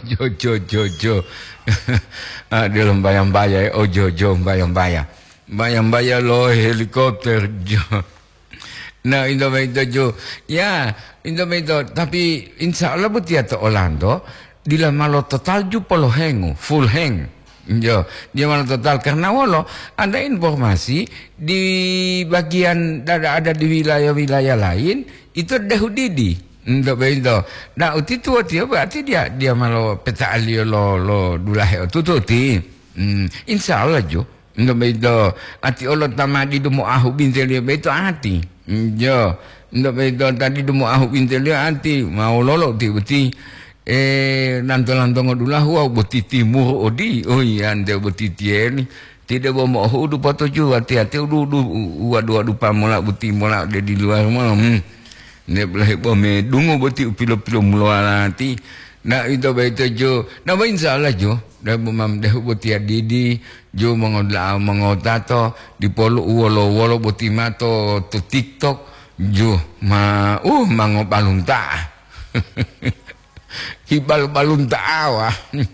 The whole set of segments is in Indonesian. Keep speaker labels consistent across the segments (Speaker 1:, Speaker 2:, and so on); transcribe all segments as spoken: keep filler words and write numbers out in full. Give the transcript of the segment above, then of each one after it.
Speaker 1: Jojo Jojo. Dia lembayang bayang. Oh Jojo bayang bayang. Bayang bayang lo helikopter jo. Nah itu itu jo. Ya itu itu. Tapi insya Allah betia to Orlando. Dila malo total ju polo hengu full heng. Jo, dia mana total karena walo ada informasi di bagian ada ada di wilayah-wilayah lain itu dehudidi untuk begitu. Nah uti tu dia berarti dia dia malu peta alio lo lo dulah itu tu ti. Hmm, insya Allah jo untuk begitu. Ati Allah tamadi demo ahu bintel dia begitu hati. Jo, untuk begitu tadi demo ahu bintel dia hati mau lolo ti uti. Eh nantong-nantong adulah wow boti timur odi oh iya ande boti tieni tidak bawa mau udu pato ju hati-hati udu udu uadu adu pamola boti mola de di luar malam ne belah bome dungu boti upilo-pilo mula hati na itu baita jo na ba insyaallah jo da bumam dehu boti adidi jo mengodla mengotato di polo wolo wolo boti mato to TikTok jo ma uh mangopalunta hibal balun tawa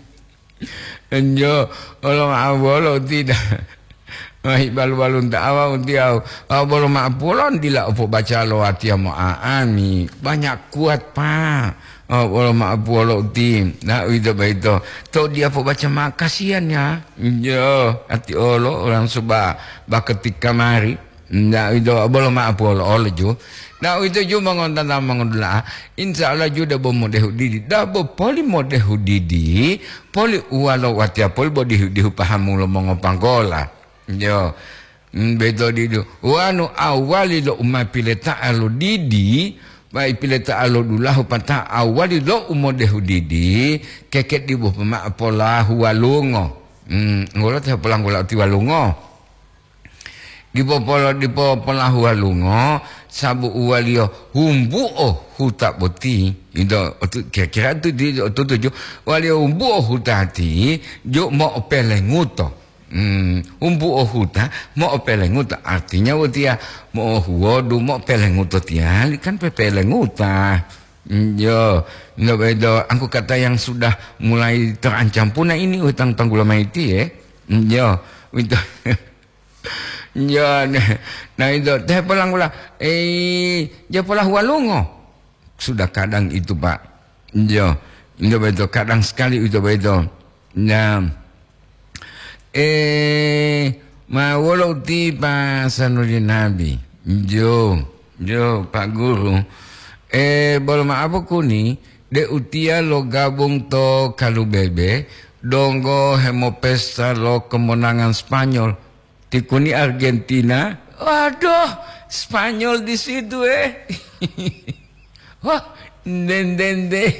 Speaker 1: enjo kalau awalo tidak hibal balun tawa untiau awalo ma pulon dila opo baca lo hati mo aami banyak kuat pa awalo ma polo tim nah itu itu to dia opo baca ma kasihan ya enjo hati olo orang suba baketika mari nah itu awalo ma polo olo jo. Nah itu juga mengontan mengondola. Insya Allah juga bomo dehu didi. Dah bo poli mo dehu didi. Poli ualo watia poli bo dehu dehu paham mulo mengopanggola. Yo, beto didi. Wanu awali lo umai pileta alo didi. Baik pileta alo dulahu patah awali lo umo dehu didi. Keket di bo pema pola hualungo. Hmm, ngola teh polang gola ti walungo. Di popolo di popola hualungo sabu uwalio humbu oh huta boti itu kira-kira tu di tu tu walio humbu oh hutati jo mo pelenguto hmm humbu oh huta mo pelenguto artinya wotia mo huodu mo pelenguto tiali kan pelenguta yo no bedo aku kata yang sudah mulai terancam punah ini utang tanggul maiti eh yo itu ya nah itu teh pelang pula eh dia pula walungo sudah kadang itu pak ya itu betul kadang sekali itu betul nah eh ma walau tiba sanudin nabi jo jo pak guru eh boleh maaf aku ni de utia lo gabung to kalu bebe donggo hemopesta lo kemenangan Spanyol Tikuni Argentina, waduh, Spanyol di situ eh, wah, den den den,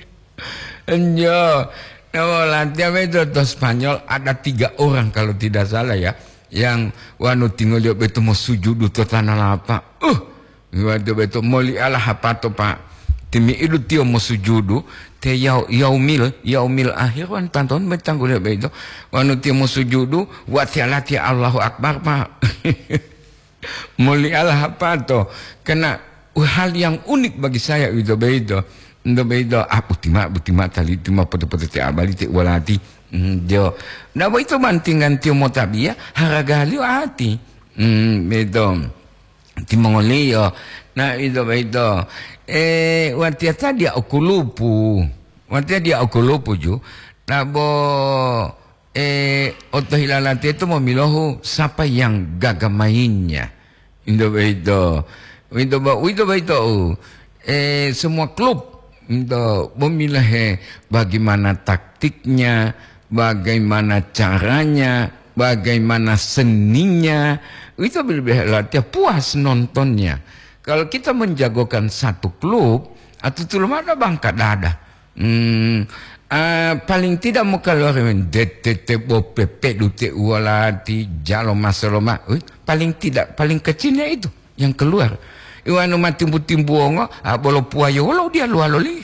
Speaker 1: enjo, nama latihan itu tuh Spanyol ada tiga orang kalau tidak salah ya, yang wanu tinggal dia betul mau sujud tuh tanah lapa, uh, waktu betul mau lialah apa tuh pak, timi itu tio mau sujudu. Te yau yaumil yaumil akhir wan tanton betanggul ya begitu wanu ti musujudu wa tiala ti Allahu akbar pa mulia Allah apa to kena hal yang unik bagi saya itu begitu itu begitu ah butima butima tali tima pada-pada ti abali ti walati jo nah itu mantingan ti motabia haragali ati hmm begitu ti mongolio nah itu begitu eh watia dia okulupu watia dia okulupu ju nabo eh otohilalati itu memilohu siapa yang gagal mainnya itu itu itu itu itu eh semua klub untuk memilih bagaimana taktiknya bagaimana caranya bagaimana seninya itu lebih latihan puas nontonnya. Kalau kita menjagokan satu klub atau tulum ada bangka dada, hmm, uh, paling tidak mau keluar D T T B P P dute walati jalo masaloma, paling tidak paling kecilnya itu yang keluar. Iwan mati timbu ongo, abolo puayo walau dia luar loli,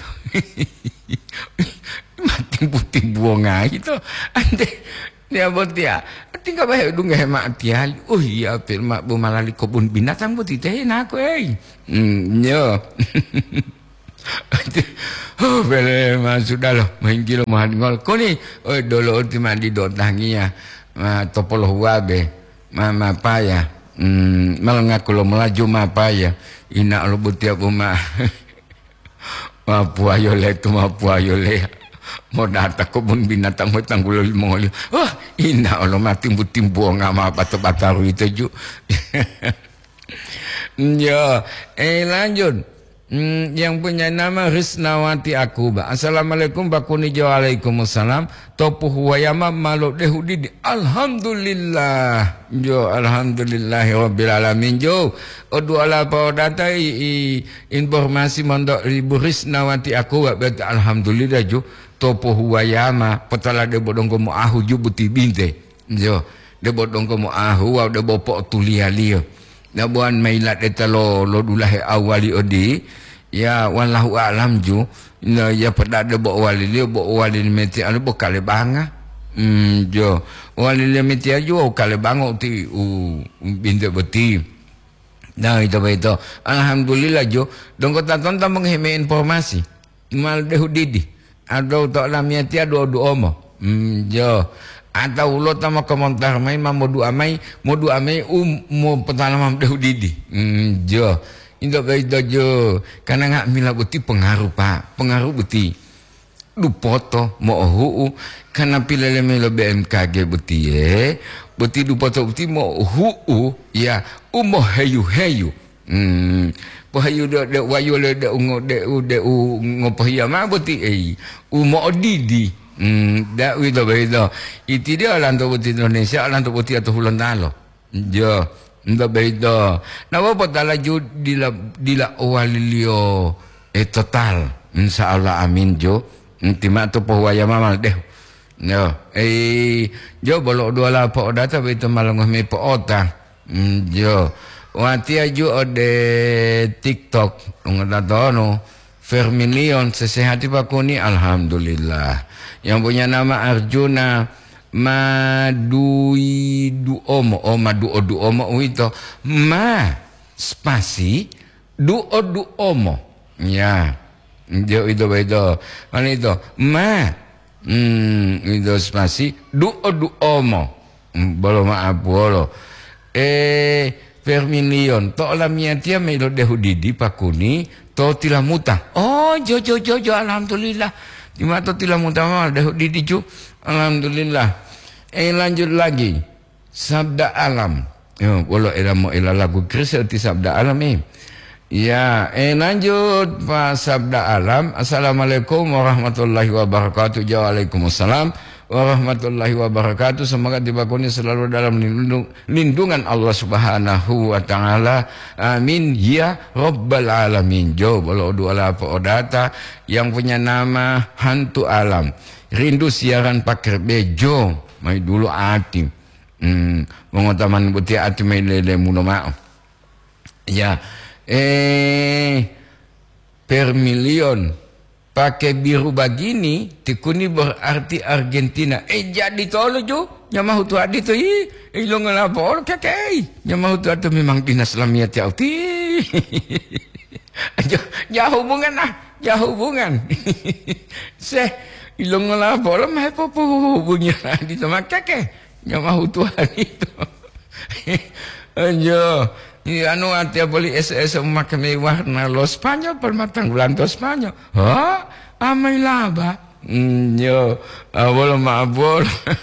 Speaker 1: mati timbu ongo itu, ande dia buat dia. Tinggal baik dong hemat dia. Oh iya, firma bumalali kebun binatang buat itu nak eh. Hmm, yo. Oh, bele sudah loh, main kilo mahal ngol. Koni, oh dolo ultima di dotangiya, ma topolo huabe, ma ma paya, hmm, malang aku lo melaju ma paya, ina lo butiap uma, ma puayole tu ma puayole, mau datang kebun binatang mau tanggul mongoli, wah ina lo mati timbu ngama batu bataru itu ju. Ya, eh lanjut. Hmm, yang punya nama Risnawati Akuba. Assalamualaikum bakuni jo waalaikumsalam. Topu huwayama maluk dehudi. Alhamdulillah. Jo alhamdulillah rabbil alamin jo. Odu ala pa datai informasi mondok Ibu Risnawati Akuba berarti alhamdulillah jo. Topu huwayama petala de bodong ko mo ahu jo buti binte. Jo de bodong ko mo ahu wa de bopok tulia liyo. Nabuan mailat eta lo lo dulahe awali odi ya wallahu alam ju na ya pada de bo wali le bo wali meti anu bo kale banga hmm jo wali le meti aju kale bango ti u binte beti nah itu itu alhamdulillah jo dong kota tonton mengheme informasi mal de hudidi ado to lamia ti ado do omo hmm jo atau ulo tama komentar mai modu amai modu amai um mo petalam de didi hmm jo indo baido jo karena ngak mila buti pengaruh pak pengaruh buti du foto mo hu karena pilele melo B M K G buti ye buti du foto buti mo hu ya umo heyu heyu hmm po heyu de de wayo le de ungo de u de u ngopohia ma buti eh umo didi hmm, dak itu beda. Itu dia orang tu putih Indonesia, orang tu putih atau hulan talo. Jo, itu beda. Nah, apa tala ju dila dila walilio eh total. Insyaallah amin jo. Intima tu pohwaya mamal deh. No, eh jo bolok dua lah po data begitu malang me po otang. Jo, wati aju ode TikTok ngada dono. Vermilion sesehati pakuni alhamdulillah. Yang punya nama Arjuna Madui Duomo oh Madu Duomo itu ma spasi Duo Duomo ya itu itu itu mana itu ma hmm itu spasi Duo Duomo belum maaf bolo eh Vermilion to lamia tia melo dehudidi pakuni to tilamuta oh jo jo jo jo alhamdulillah di mata tilamuta mal dehudidi ju alhamdulillah eh lanjut lagi sabda alam yo bolo era mo ela lagu Kristus ti sabda alam eh ya eh lanjut Pak sabda alam assalamualaikum warahmatullahi wabarakatuh waalaikumsalam warahmatullahi wabarakatuh. Semoga dibakuni selalu dalam lindung, lindungan Allah subhanahu wa ta'ala amin ya rabbal alamin. Jo bolo dua apa odata yang punya nama hantu alam rindu siaran pakai bejo mai dulu ati hmm mengotaman buti ati mai lele muno maaf ya eh per milion pakai biru begini tikuni berarti Argentina eh jadi tolo jo nyamah tu adi tu i ilong lapor kakei nyamah tu adi memang dinas Islamiyah tiau ti jauh hubungan ah jauh hubungan seh ilong lapor mah apa hubungan adi tu mak kakei nyamah tu adi tu ayo ini anu hati boleh S S memakai mewah na lo Spanyol permatang bulan to Spanyol. Ha? Amai laba. Hmm, yo, abol mabol.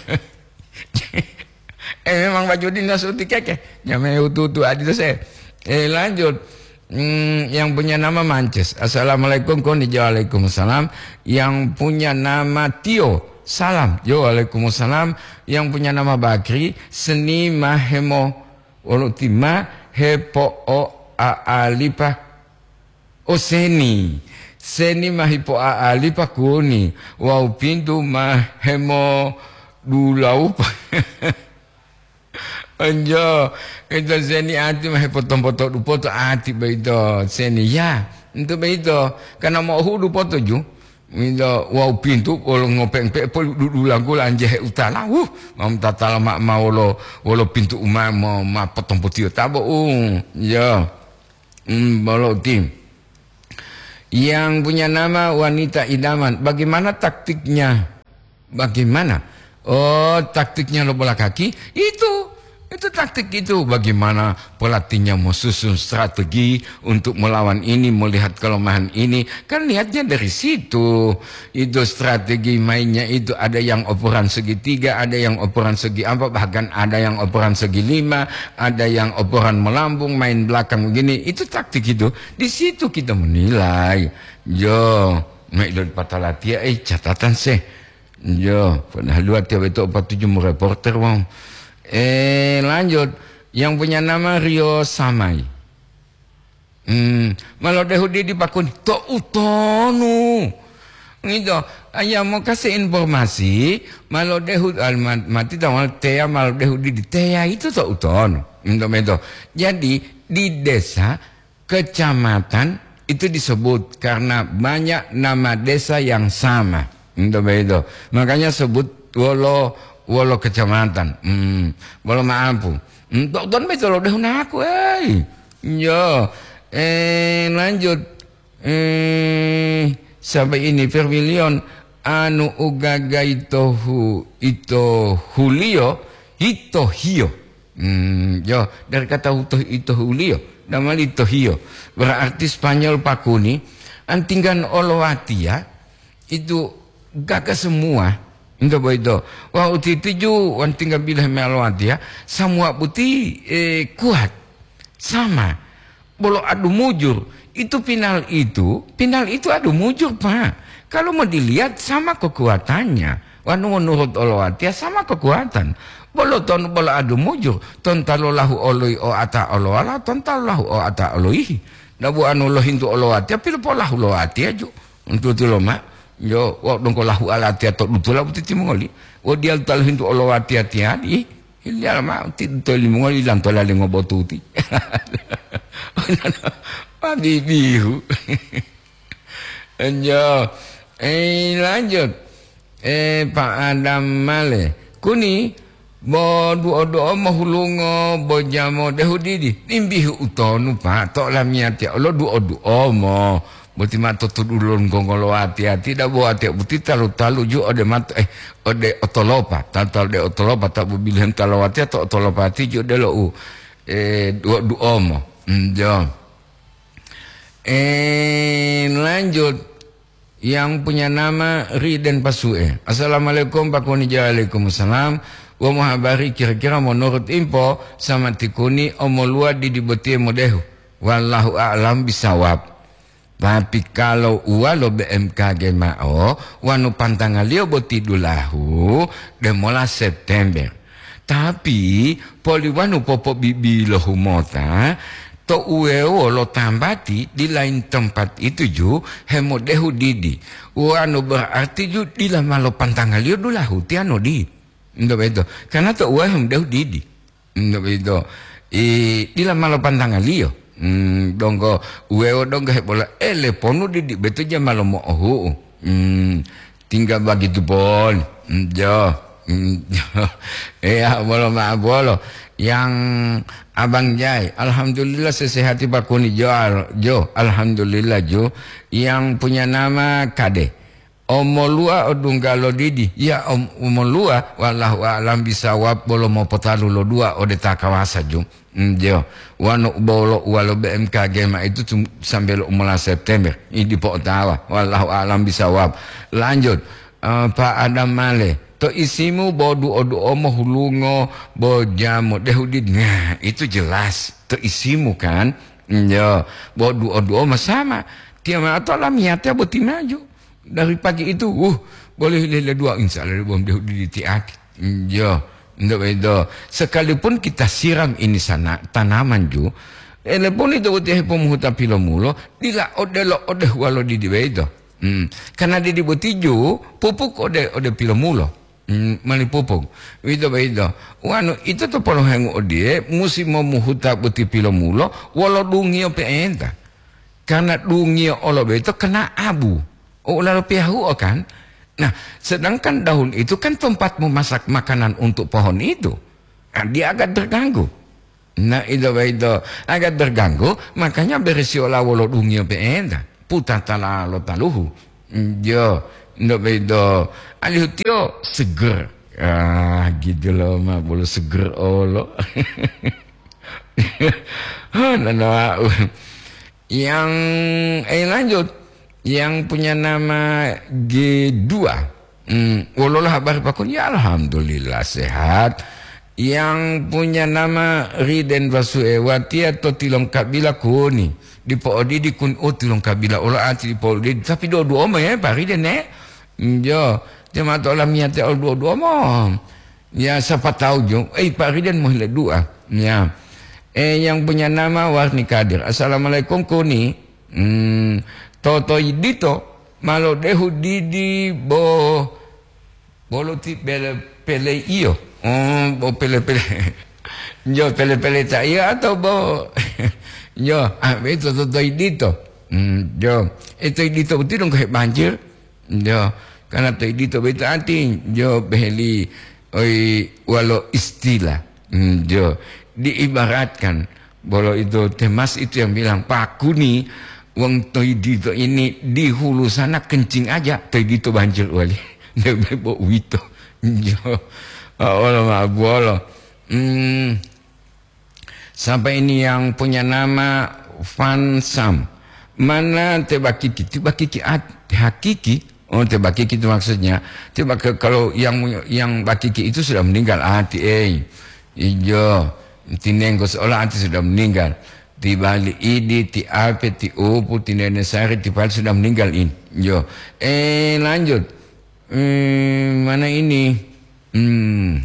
Speaker 1: Eh memang baju dinas uti keke. Nyame utu-utu adi tu saya. Eh lanjut. Hmm, yang punya nama Mances. Assalamualaikum koni waalaikumsalam. Yang punya nama Tio. Salam. Yo waalaikumsalam. Yang punya nama Bakri. Seni Mahemo. Olutima. Hepo o a alipa o seni seni mahipo a alipa kuni wau pintu mahemo dulaupa anjo itu seni ati mahipo tompoto dupoto ati beito seni ya itu beito karena mau hudu poto ju Minta wau pintu kalau ngopeng pe pol dulang gula anje utala uh mam tatala mak mau lo wolo pintu umah mau ma potong putih tabo um ya um balo tim yang punya nama wanita idaman. Bagaimana taktiknya? Bagaimana? Oh, taktiknya lo bola kaki itu. Itu taktik itu. Bagaimana pelatihnya mau susun strategi untuk melawan ini, melihat kelemahan ini. Kan lihatnya dari situ. Itu strategi mainnya itu. Ada yang operan segitiga, ada yang operan segi empat, bahkan ada yang operan segi lima, ada yang operan melambung, main belakang begini. Itu taktik itu. Di situ kita menilai. Yo, mailot patalatia, eh catatan sih. Yo, padahal dua tiap itu empat tujuh reporter wong. Eh lanjut, yang punya nama Rio Samai. Hmm, malah dehudi dipakun to utonu. Gitu, ayah mau kasih informasi, malah dehud almat mati tamal tea malah dehudi di tea itu to utonu. Itu itu. Jadi di desa, kecamatan itu disebut karena banyak nama desa yang sama. Itu itu. Makanya sebut wolo Walau kecamatan, hmm, walau mampu. Untuk don betul udah aku, eh, yo, eh lanjut, eh sampai ini Vermilion, anu ugaga itohu ito Julio, ito hio, hmm, yo dari kata uto ito Julio, nama ito hio, berarti Spanyol pakuni, antinggan olowatia itu gaga semua. Itu begitu. Wah uti tuju wan tinggal bilah melawat ya. Semua putih eh, kuat sama. Bolo adu mujur. Itu final itu, final itu adu mujur pak. Kalau mau dilihat sama kekuatannya. Wanu menurut olowat ya sama kekuatan. Bolo ton bolo adu mujur. Ton talolahu oloi o ata olowala. Ton talolahu o ata oloi. Dabu anu lohin tu olowat ya. Pilo polahu olowat ya ju. Untuk tu loma. Yo, wak dong ko lahu alati atau betul lah betul mengoli. Oh dia tahu hindu Allah hati hati hati. Dia lama tidak mengoli dan tola lengo botuti. Padi bihu. Yo, eh lanjut. Eh Pak Adam Male, kuni bo dua dua mahulungo bo jamo dehudidi. Nimbihu utonu Pak. Tok lamiat ya Allah dua dua mo. Buti mato tudulun gongolo hati-hati dah buat hati buti talu talu ju ode mat eh ode otolopa tatal de otolopa tak bilihan talawati atau otolopati ju de lo eh dua dua omo jo eh lanjut yang punya nama Riden Pasue. Assalamualaikum Pak Kuni. Waalaikumsalam. Wa muhabari kira-kira menurut info sama tikuni omolua di dibuti modehu wallahu a'lam bisawab. Tapi kalau ualo B M K G mau wanu pantangalio boti dulahu demola September. Tapi poli wanu popo bibi lo humota to ueo lo tambati di lain tempat itu ju hemodehu didi. Wanu berarti ju di lama lo pantangalio dulahu tiano di. Ndo beto. Karena to ueo hemodehu didi. Ndo beto. I di lama lo pantangalio. Hmm, donggo ueo donggo bola ele ponu didik betul aja malam mau oh hmm, tinggal begitu pon hmm, jo hmm, eh bolo maaf bolo yang abang Jai alhamdulillah sesehati Pak Kuni jo jo alhamdulillah jo yang punya nama Kade omolua odunggalo didi ya om omolua wallahu alam bisawab bolo mau potalu lo dua ode takawasa jo jo wano bolo walo B M K G ma itu sampai umur September ini di Potawa wallahu alam bisawab. Lanjut uh, Pak Adam Male to isimu bodu odu omo hulungo bojamo dehudid. Nah itu jelas to isimu kan jo bodu odu omo sama tiama atau lamiatnya boti maju dari pagi itu uh boleh lele dua insyaallah bom dehudid tiak jo. Nggak itu. Sekalipun kita siram ini sana tanaman ju, elepon itu butuh pemuhuta pilomulo, dila ode lo ode walau di itu. Hmm. Karena di dibuti ju pupuk ode ode pilomulo, hmm. mali pupuk. Itu itu. Wano itu tuh kalau hengu ode musim memuhuta buti pilomulo, walau dungio peenta. Karena dungio olo itu kena abu. Oh lalu piahu kan. Nah, sedangkan daun itu kan tempat memasak makanan untuk pohon itu. Nah, dia agak terganggu. Nah, itu itu agak terganggu, makanya berisi olah walau dungio peenda. putatala lo taluhu. Jo, ndo bedo. Alihutio seger. Ah, gitu loh mah boleh seger olo. Nah, yang eh lanjut, yang punya nama G dua. Hmm, walolah kabar pakun ya alhamdulillah sehat. Yang punya nama Riden Vasuewati atau Tilong Kabila Kuni di Poodi di kun oh Tilong Kabila olah ati di Poodi tapi dua-dua omong ya Pak Riden eh jo cuma tolah miate all dua-dua omong ya siapa tahu jo eh Pak Riden mau hilang dua ya eh yang punya nama Warni Kadir assalamualaikum Kuni hmm, Toto Dito malo dehu didi bo bolo ti pele pele iyo oh bo pele pele yo pele pele saya atau bo yo ah itu Toto Dito hmm, yo itu Dito betul dong kayak banjir yo karena Toto Dito betul anting yo beheli oi walau istilah hmm, yo diibaratkan bolo itu temas itu yang bilang Pak Kuni wong Toidito ini di hulu sana kencing aja Toidito banjir wali nebebo wito jo Allah ma bolo hmm, sampai ini yang punya nama Van Sam mana tebakiki tebakiki hakiki oh tebakiki itu maksudnya tebak kalau yang yang bakiki itu sudah meninggal hati eh ijo tinenggo seolah hati sudah meninggal di Bali Idi, di Alpe, di Upu, di Nenesari, di Bali sudah meninggal ini. Yo, eh lanjut, hmm, mana ini? Hmm.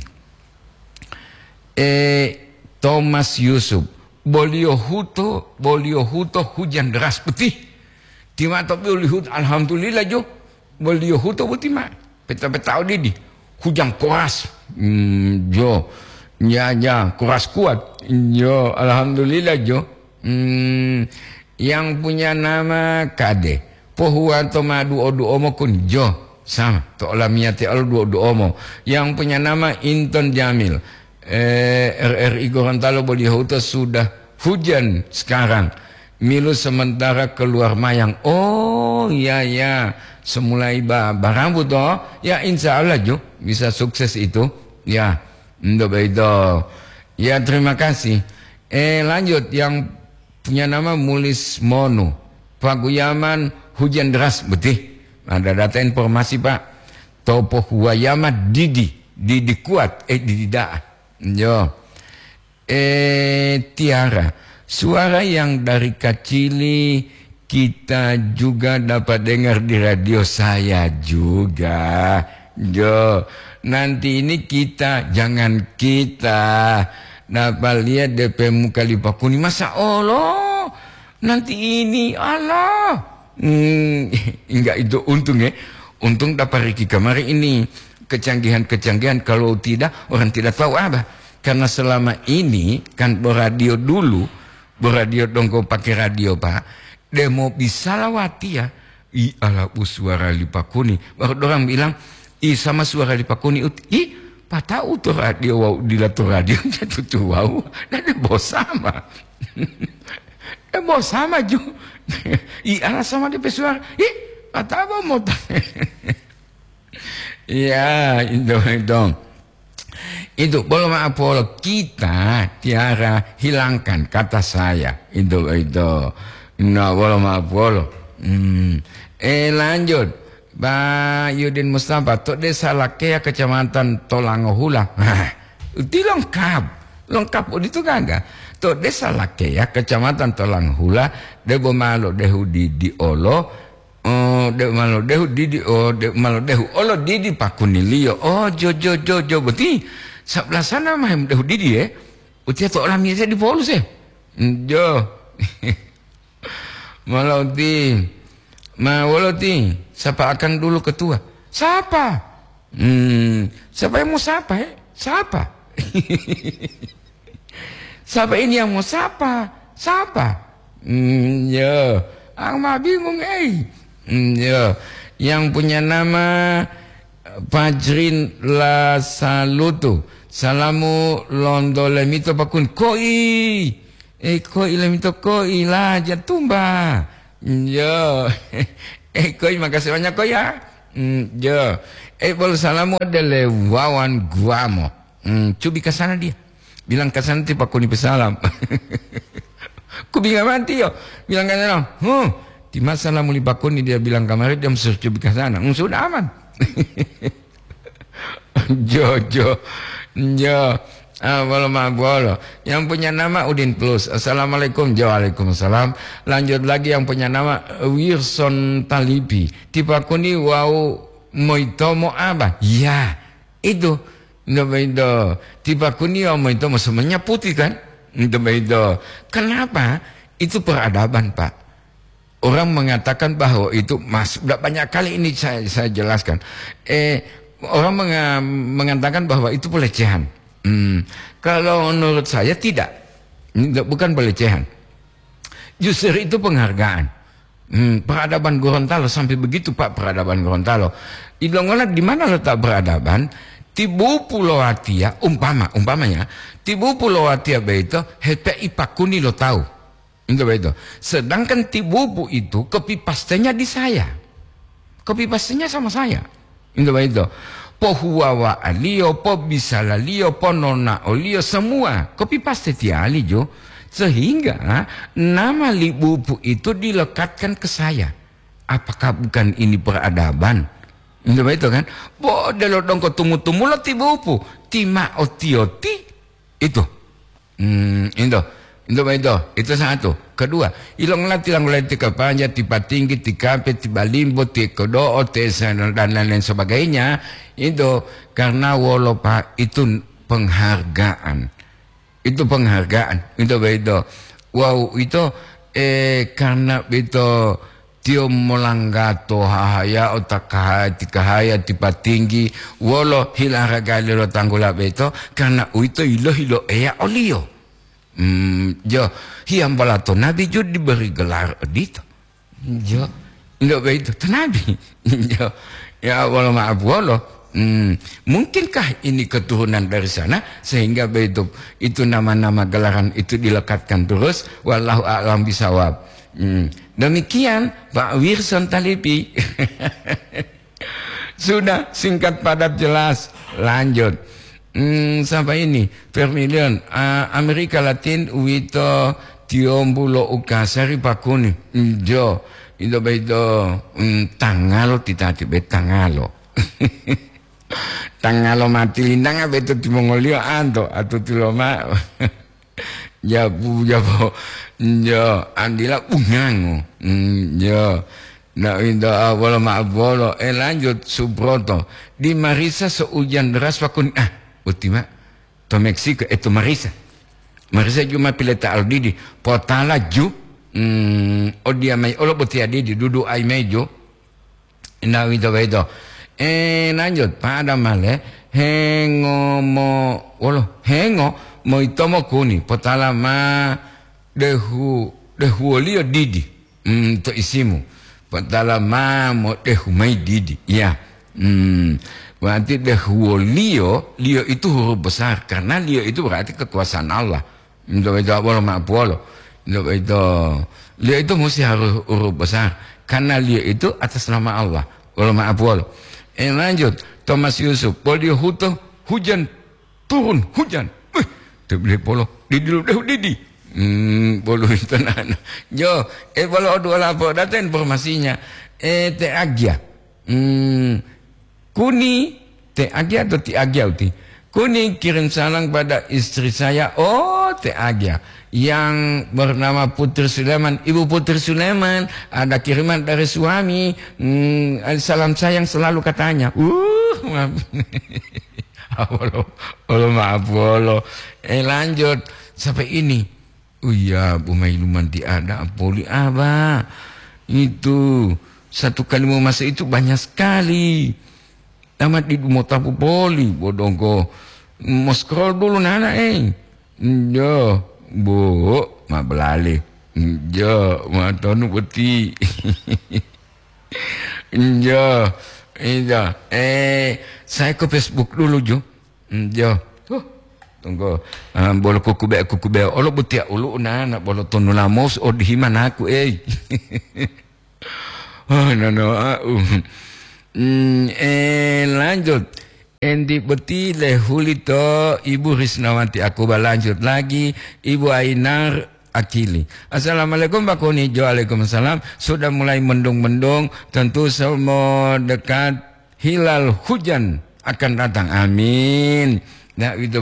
Speaker 1: Eh Thomas Yusuf, Bolio Huto, Bolio Huto hujan deras putih. Di mata Bolio Huto, alhamdulillah jo, Bolio Huto putih mah, peta-peta di hujan keras, hmm, jo, ya ya keras kuat, jo, alhamdulillah jo. Hmm, yang punya nama Kade Pohua Tomadu Odu Omo kun Jo sama to olamiate al du odu Omo yang punya nama Inton Jamil eh, R R I Gorontalo Bolihuto sudah hujan sekarang milu sementara keluar mayang oh ya ya semula iba barambut toh ya insya Allah Jo bisa sukses itu ya ndo bedo ya terima kasih eh lanjut yang punya nama Mulis Mono Paguyaman hujan deras betul ada data informasi Pak Topo Huayama Didi Didi kuat eh Didi dah yo eh Tiara suara yang dari Kacili kita juga dapat dengar di radio saya juga yo nanti ini kita jangan kita dapat lihat D P muka Lipakuni masa Allah nanti ini Allah hmm, enggak itu untung ya untung dapat Riki kemarin ini kecanggihan-kecanggihan kalau tidak orang tidak tahu apa karena selama ini kan beradio dulu beradio dongko pakai radio Pak demo bisa lawati ya i ala suara Lipakuni baru orang bilang i sama suara Lipakuni ut i patau tuh radio wow dilatur radio jatuh tuh wow dan dia bos sama dia bos sama ju iya sama dia pesuara ih patah apa mau ya itu itu itu boleh maaf boleh kita tiara hilangkan kata saya itu itu nah boleh maaf boleh hmm. eh lanjut Pak Yudin Mustafa, Tok Desa Lakea Kecamatan Tolangohula. Nah, itu lengkap. Lengkap itu kagak. Tok Desa Lakea Kecamatan Tolangohula, debo malo dehu di di olo, oh debo malo dehu di di oh debo malo dehu olo di di pakunilio. Oh jo jo jo jo beti. Sebelah sana mah dehu di di eh. Utia tok lami saya di polus eh. Jo. Malo di Ma woloti, siapa akan dulu ketua? Siapa? Hmm, siapa yang mau siapa? Eh? Siapa? Siapa ini yang mau siapa? Siapa? Hmm, ya, aku mah bingung eh. Hmm, ya, yang punya nama Fajrin Lasalutu. Salamu londo lemito pakun koi. Eh koi lemito koi lah jatumba. Yo. Eh, koi makasih banyak koi ya. Mm, yo. Eh, bol salamu adalah wawan guamo. Mm, cubi ke sana dia. Bilang ke sana tipe aku ni pesalam. Ku bingung mati yo. Bilang ke sana. Huh. Di masalah muli bakuni dia bilang kemarin dia mesti cubi ke sana. Mm, sudah aman. Jo jo. Jo. Ah, walau bolo. Yang punya nama Udin Plus. Assalamualaikum. Waalaikumsalam. Lanjut lagi yang punya nama Wilson Talibi. Tipe aku ni wow moitomo apa? Ya, itu. Nggak beda. Tipe aku ni wow moitomo semuanya putih kan? Nggak beda. Kenapa? Itu peradaban, Pak. Orang mengatakan bahwa itu mas. Udah banyak kali ini saya, saya jelaskan. Eh, orang meng mengatakan bahwa itu pelecehan. Hmm, kalau menurut saya tidak, bukan pelecehan, justru itu penghargaan. Hmm, peradaban Gorontalo sampai begitu Pak, peradaban Gorontalo. Idongola di mana letak peradaban? Tibu Pulau Atia, umpama, umpamanya, Tibu Pulau Atia beito, hepe ipakuni lo tahu, itu beito. Sedangkan Tibupu itu copy pastenya di saya, copy pastenya sama saya, itu beito. Po huwawa alio, po bisala lio, po nona olio, semua copy paste tiali jo. Sehingga nama Libupu itu dilekatkan ke saya. Apakah bukan ini peradaban? Itu itu kan? Po delo dongko tumu-tumu lo Tibupu, tima oti-oti itu. Hmm, itu. Itu itu. Itu satu. Kedua, ilong lah tilang mulai tika panja, tiba tinggi, tika pe, tiba limbo, tika do, dan lain-lain sebagainya. Itu karena walau Pak itu penghargaan, itu penghargaan, itu begitu. Wow itu eh karena itu tio molanggato hahaya otak kahaya tikahaya tiba tinggi walau hilara galero tanggula beto karena itu ilo ilo ea olio. Hmm, jo hiam balato nabi jo diberi gelar edito. Jo enggak begitu, nabi. Jo ya walau maaf walau. Hmm, mungkinkah ini keturunan dari sana sehingga begitu itu nama-nama gelaran itu dilekatkan terus, wallahu a'lam bisawab. Hmm, demikian Pak Wilson Talibi. Sudah singkat padat jelas. Lanjut. Hmm, sampai ini Vermilion uh, Amerika Latin wito tiombulo ukasari pakuni. Hmm, jo itu begitu hmm, tangalo titati be tangalo. Tangalo mati lindang apa itu di Mongolia anto atau di Loma ya bu ya bu ya andila bungango ya nah itu awal maaf bolo eh lanjut Subroto di Marisa seujan deras pakun ah ultima to Meksiko itu Marisa Marisa cuma pileta aldidi potala ju hmm, odia mai olo botia didi dudu ai mejo nah itu itu. Eh lanjut pada male hengo mo wolo hengo mo itomo kuni potala ma dehu dehu olio didi hmm, to isimu potala ma mo dehu mai didi ya hmm, berarti dehu olio lio itu huruf besar karena lio itu berarti kekuasaan Allah itu itu wolo ma wolo itu itu lio itu mesti harus huruf besar karena lio itu atas nama Allah wolo ma wolo. Eh lanjut Thomas Yusuf polio huto hujan turun hujan wih terbeli polo didi lu deh didi hmm polo itu nana jo eh polo dua lapor data informasinya eh te agia hmm kuni te agia atau ti agia uti kuni kirim salam pada istri saya oh te agia yang bernama Putri Sulaiman, Ibu Putri Sulaiman, ada kiriman dari suami, hmm, salam sayang selalu katanya. Uh, Allah maaf Allah. Eh lanjut sampai ini. Oh iya, Bu Mailuman tiada poli apa? Itu satu kali mau masuk itu banyak sekali. Tamat di mau tapu poli, bodongko. Mau scroll dulu nana eh. Yo. Bu, ma belali. Jo, ma tonu putih. Jo, iya. Eh, saya ke Facebook dulu Jo. Jo. Oh, Tunggu, uh, bolo kuku be kuku be, olo butia ulu na, nak bolo tonu lamos, oh di mana aku eh. Oh no no, uh, mm, eh lanjut. Endi beti le hulito Ibu Risnawati, aku berlanjut lagi Ibu Ainar Akili. Assalamualaikum Pak Kuni. Waalaikumsalam. Sudah mulai mendung-mendung, tentu semua dekat hilal hujan akan datang. Amin. Nah, itu